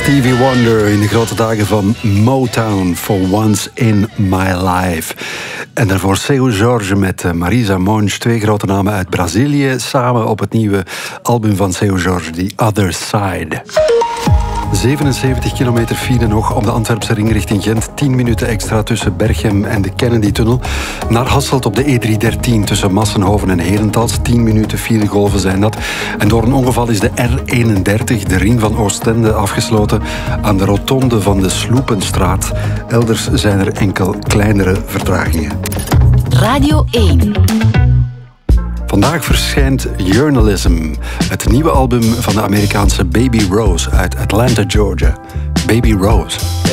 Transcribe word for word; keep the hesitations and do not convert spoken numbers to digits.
Stevie Wonder in de grote dagen van Motown, For Once in My Life. En daarvoor Seu Jorge met Marisa Monge, twee grote namen uit Brazilië, samen op het nieuwe album van Seu Jorge, The Other Side. zevenenzeventig kilometer file nog op de Antwerpse ring richting Gent. tien minuten extra tussen Berchem en de Kennedy-tunnel. Naar Hasselt op de E driehonderddertien tussen Massenhoven en Herentals. tien minuten filegolven zijn dat. En door een ongeval is de R eenendertig, de ring van Oostende, afgesloten aan de rotonde van de Sloepenstraat. Elders zijn er enkel kleinere vertragingen. Radio één. Vandaag verschijnt Journalism, het nieuwe album van de Amerikaanse Baby Rose uit Atlanta, Georgia. Baby Rose.